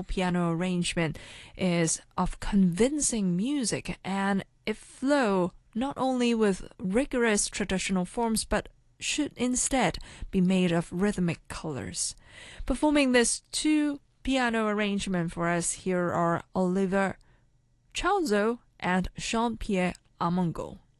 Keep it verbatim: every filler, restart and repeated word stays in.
beautiful piano arrangement is of convincing music, and it flow not only with rigorous traditional forms but should instead be made of rhythmic colors. Performing this two piano arrangement for us here are Oliver Chalzo and Jean-Pierre Armengaud.